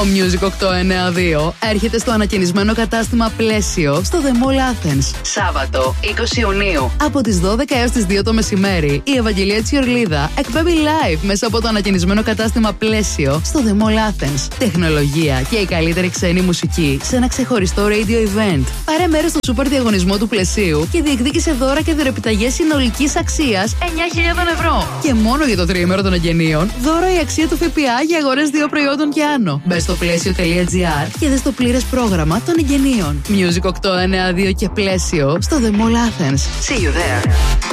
Ο Music 892 έρχεται στο ανακαινισμένο κατάστημα Πλαίσιο στο The Mall Athens. Σάββατο 20 Ιουνίου από τις 12 έως τις 2 το μεσημέρι η Ευαγγελία Τσιορλίδα εκπέμπει live μέσα από το ανακαινισμένο κατάστημα Πλαίσιο στο The Mall Athens. Τεχνολογία και η καλύτερη ξένη μουσική σε ένα ξεχωριστό radio event. Πάρε μέρος στο σούπερ διαγωνισμό του Πλαισίου και διεκδίκησε δώρα και δωρεπιταγές συνολικής αξίας 9.000 ευρώ. Και μόνο για το τριήμερο των εγγενείων, δώρο η αξία του ΦΠΑ για αγορές 2 προϊόντων και άνω. Μπες στο πλαίσιο.gr και δες το πλήρες πρόγραμμα των εγγενείων. Music 892 και Πλαίσιο στο The Mall Athens. See you there.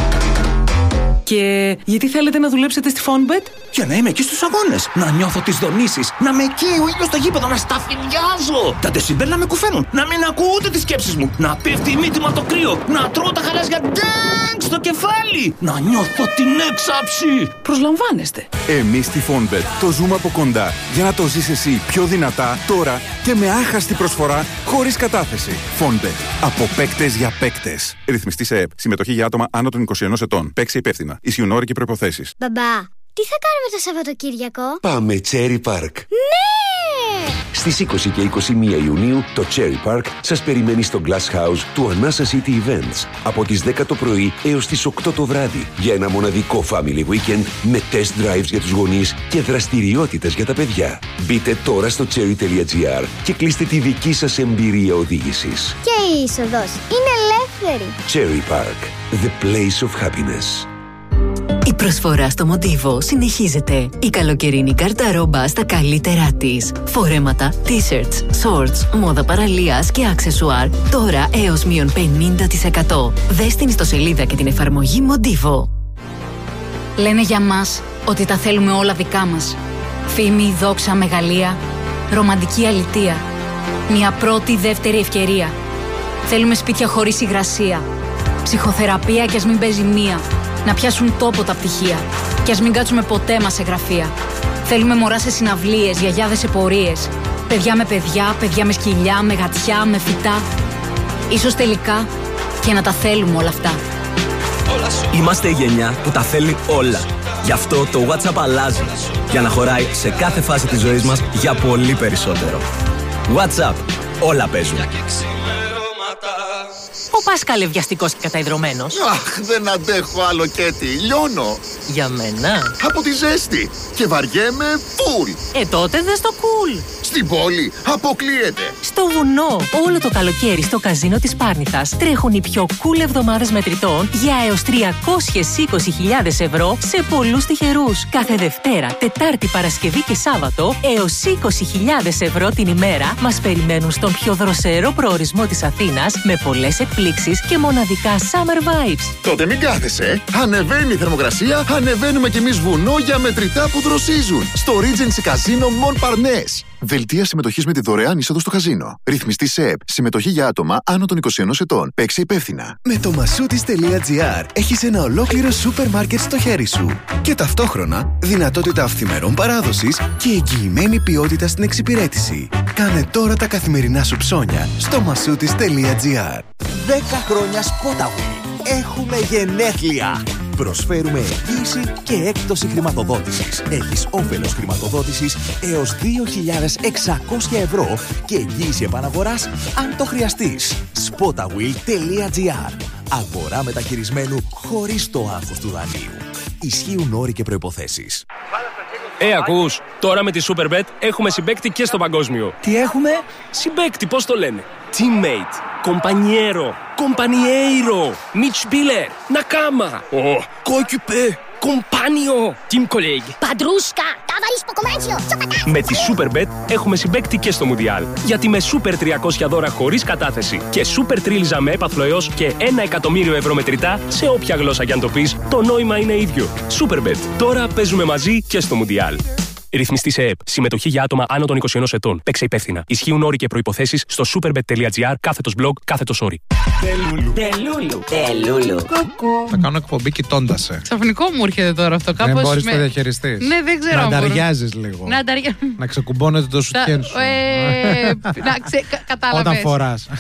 Και γιατί θέλετε να δουλέψετε στη Fonbet? Για να είμαι εκεί στους αγώνες, να νιώθω τις δονήσεις, να με καίει ο ήλιος στο γήπεδο, να σταφυλιάζω. Τα δεσιμπέλ να με κουφαίνουν, να μην ακούω ούτε τις σκέψεις μου, να πέφτει η μύτη μου από το κρύο, να τρώω τα γαλάζια ντάγκ στο κεφάλι, να νιώθω την έξαψη. Προσλαμβάνεστε. Εμείς στη Fonbet το ζούμε από κοντά για να το ζεις εσύ πιο δυνατά τώρα και με άχαστη προσφορά χωρίς κατάθεση. Fonbet. Από παίκτες για παίκτες. Ρυθμιστή σε ΕΠ. Συμμετοχή για άτομα άνω των 21 ετών. Παίξε υπεύθυνα. Ισχύουν όροι και προϋποθέσεις. Μπαμπά, τι θα κάνουμε το Σαββατοκύριακο? Πάμε Cherry Park. Ναι! Στις 20 και 21 Ιουνίου το Cherry Park σας περιμένει στο Glass House του Anasa City Events από τις 10 το πρωί έως τις 8 το βράδυ για ένα μοναδικό family weekend με test drives για τους γονείς και δραστηριότητες για τα παιδιά. Μπείτε τώρα στο cherry.gr και κλείστε τη δική σας εμπειρία οδήγησης. Και η είσοδος είναι ελεύθερη. Cherry Park, the place of happiness. Η προσφορά στο Μοντίβο συνεχίζεται. Η καλοκαιρινή καρταρόμπα στα καλύτερά της. Φορέματα, t-shirts, shorts, μόδα παραλίας και αξεσουάρ. Τώρα έως μείον 50%. Δες την ιστοσελίδα και την εφαρμογή Μοντίβο. Λένε για μας ότι τα θέλουμε όλα δικά μας. Φήμη, δόξα, μεγαλεία, ρομαντική αλητεία. Μια πρώτη, δεύτερη ευκαιρία. Θέλουμε σπίτια χωρίς υγρασία. Ψυχοθεραπεία κι ας μην παίζει μία. Να πιάσουν τόπο τα πτυχία. Κι ας μην κάτσουμε ποτέ μας σε γραφεία. Θέλουμε μωρά σε συναυλίες, γιαγιάδες σε πορείες. Παιδιά με παιδιά, παιδιά με σκυλιά, με γατιά, με φυτά. Ίσως τελικά και να τα θέλουμε όλα αυτά. Είμαστε η γενιά που τα θέλει όλα. Γι' αυτό το WhatsApp αλλάζει. Για να χωράει σε κάθε φάση της ζωής μας για πολύ περισσότερο. WhatsApp. Όλα παίζουν. Ο Πάσκαλ βιαστικός και καταϊδρωμένος. Αχ, δεν αντέχω άλλο Κέτι, λιώνω. Για μένα. Από τη ζέστη. Και βαριέμαι φουλ. Τότε δες το cool. Στην πόλη αποκλείεται. Στο βουνό, όλο το καλοκαίρι στο καζίνο της Πάρνηθας τρέχουν οι πιο cool εβδομάδες μετρητών για έως 320.000 ευρώ σε πολλούς τυχερούς. Κάθε Δευτέρα, Τετάρτη, Παρασκευή και Σάββατο έως 20.000 ευρώ την ημέρα μας περιμένουν στον πιο δροσερό προορισμό της Αθήνας με πολλές εκπλήξεις και μοναδικά summer vibes. Τότε μην κάθεσαι. Ανεβαίνει η θερμοκρασία, ανεβαίνουμε κι εμείς βουνό για μετρητά που δροσίζουν. Στο Regency Casino Montparnasse. Δελτία συμμετοχής με τη δωρεάν είσοδο στο καζίνο. Ρυθμιστή σε ΕΠ. Συμμετοχή για άτομα άνω των 21 ετών. Παίξε υπεύθυνα. Με το masoutis.gr έχεις ένα ολόκληρο σούπερ μάρκετ στο χέρι σου. Και ταυτόχρονα δυνατότητα αυθημερών παράδοσης και εγγυημένη ποιότητα στην εξυπηρέτηση. Κάνε τώρα τα καθημερινά σου ψώνια στο masoutis.gr. 10 χρόνια Spotaway. Έχουμε γενέθλια. Προσφέρουμε εγγύηση και έκπτωση χρηματοδότησης. Έχεις όφελος χρηματοδότησης έως 2.600 ευρώ και εγγύηση επαναγοράς αν το χρειαστείς. Spotaway.gr. Αγορά μεταχειρισμένου χωρίς το άγχος του δανείου. Ισχύουν όροι και προϋποθέσεις. Ακούς, τώρα με τη Superbet έχουμε συμπαίκτη και στο παγκόσμιο. Τι έχουμε? Συμπαίκτη, πώς το λένε? Teammate, compañero, compañeiro, Mitspieler, Nakama, coéquipier, compagno, team colleague. Παντρούσκα, ταβαρίσκο κομμάτσιο, Με τη Superbet έχουμε συμπαίκτη και στο Μουντιάλ. Γιατί με Super 300 δώρα χωρίς κατάθεση και Super Τρίλιζα με έπαθλο έως και 1 εκατομμύριο ευρώ μετρητά σε όποια γλώσσα κι αν το πεις, το νόημα είναι ίδιο. Superbet. Τώρα παίζουμε μαζί και στο Μουντιάλ. Ρυθμιστή σε ΕΠ. Συμμετοχή για άτομα άνω των 21 ετών. Παίξε υπεύθυνα. Ισχύουν όροι και προϋποθέσεις στο superbet.gr /blog /sorry. Τελούλου. Θα κάνω εκπομπή κοιτώντας σε. Ξαφνικό μου έρχεται τώρα αυτό. Κάπως δεν μπορείς να το διαχειριστείς. Ναι, δεν ξέρω. Να ανταριάζεις λίγο. Να ξεκουμπώνετε το σουτιέν σου. Κατάλαβες. Όταν φοράς.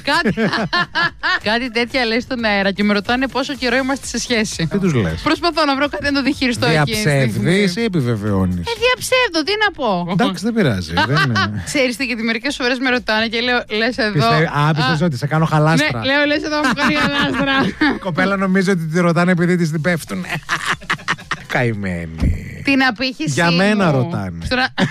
Κάτι τέτοια λέει στον αέρα και με ρωτάνε πόσο καιρό είμαστε σε σχέση. Τι τους λες? Προσπαθώ να βρω κάτι να το διαχειριστώ εκεί. Διαψεύδεις ή επιβεβαιώνεις? Διαψεύδω. Σάββατο, τι να πω. Εντάξει, δεν πειράζει. Ξέρεις τι, γιατί μερικές φορές με ρωτάνε και λέω, λες εδώ. Πιστεύω ότι σε κάνω χαλάστρα. Ναι, λέω, λες εδώ μου κάνει χαλάστρα. Κοπέλα νομίζω ότι τη ρωτάνε επειδή της την πέφτουν. Καημένη. Την απήχησή Για μένα ρωτάνε.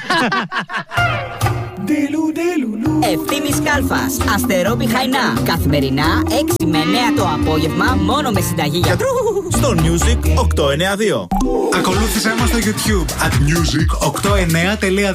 Ευθύμης Κάλφας, Αστερόπη Χαϊνά. Καθημερινά 6 με 9 το απόγευμα, μόνο με συνταγή γιατρού. Στο Music 892. Ακολούθησέ μας στο YouTube at music892.